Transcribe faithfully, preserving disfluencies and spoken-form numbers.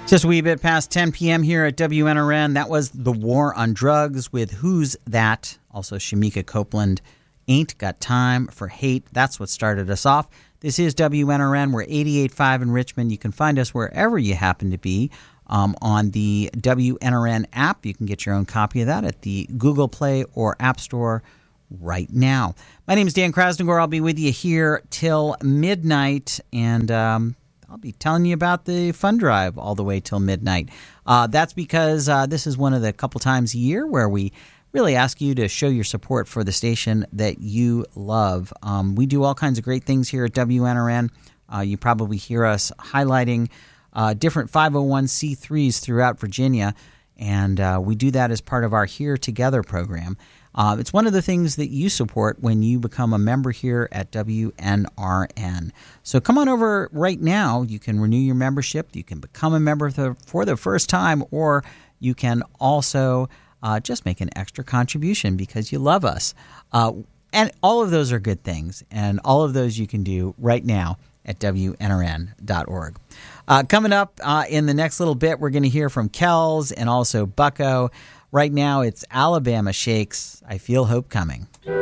Just a wee bit past ten p.m. here at W N R N. That was The War on Drugs with Who's That? Also Shamika Copeland, Ain't Got Time for Hate. That's what started us off. This is W N R N. We're eighty-eight point five in Richmond. You can find us wherever you happen to be um, on the W N R N app. You can get your own copy of that at the Google Play or App Store right now. My name is Dan Krasnogor. I'll be with you here till midnight, and um, I'll be telling you about the fund drive all the way till midnight. Uh, that's because uh, this is one of the couple times a year where we really ask you to show your support for the station that you love. Um, we do all kinds of great things here at W N R N. Uh, you probably hear us highlighting uh, different five oh one c threes throughout Virginia, and uh, we do that as part of our Here Together program. Uh, it's one of the things that you support when you become a member here at W N R N. So come on over right now. You can renew your membership. You can become a member for the, for the first time, or you can also uh, just make an extra contribution because you love us. Uh, and all of those are good things, and all of those you can do right now at W N R N dot org. Uh, coming up uh, in the next little bit, we're going to hear from Kells and also Bucko. Right now, it's Alabama Shakes, I Feel Hope Coming.